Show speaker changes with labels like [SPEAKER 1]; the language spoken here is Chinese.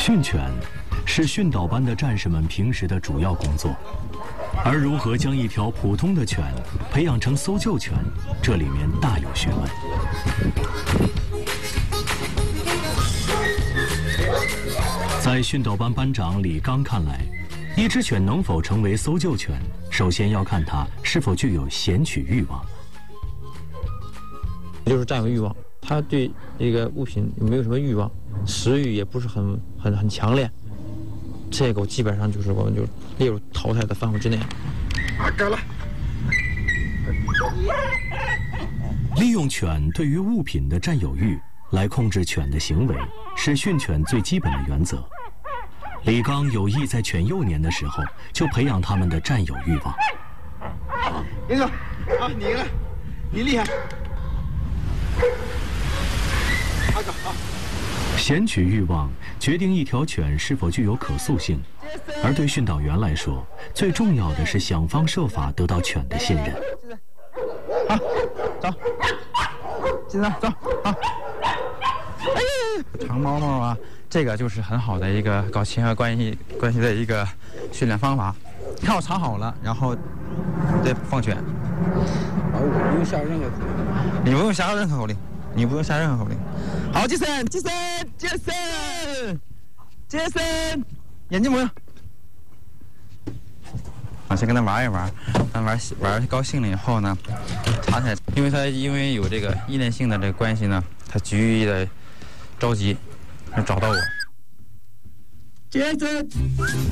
[SPEAKER 1] 训犬是训导班的战士们平时的主要工作，而如何将一条普通的犬培养成搜救犬，这里面大有学问。在训导班班长李刚看来，一只犬能否成为搜救犬，首先要看它是否具有衔取欲望，
[SPEAKER 2] 就是占有欲望。它对这个物品没有什么欲望，食欲也不是很强烈。这狗基本上就是我们就列入淘汰的范围之内。
[SPEAKER 3] 该了。
[SPEAKER 1] 利用犬对于物品的占有欲来控制犬的行为，是训犬最基本的原则。李刚有意在犬幼年的时候就培养它们的占有欲望。
[SPEAKER 3] 赢了啊！你赢了，你厉害。
[SPEAKER 1] 衔取欲望决定一条犬是否具有可塑性，而对训导员来说，最重要的是想方设法得到犬的信任。
[SPEAKER 2] 好，走，金子走，好。哎呀，长毛毛啊，这个就是很好的一个搞亲和关系的一个训练方法。你看我藏好了，然后再放犬。
[SPEAKER 3] 我不用下任何口令。
[SPEAKER 2] 你不用下任何口令。你不用下任何口令。好，杰森，杰森，杰森，杰森，眼睛不用。啊，先跟他玩一玩，玩高兴了以后呢，藏起来，因为有这个依恋性的这个关系呢，他极易的着急，找到我。杰森。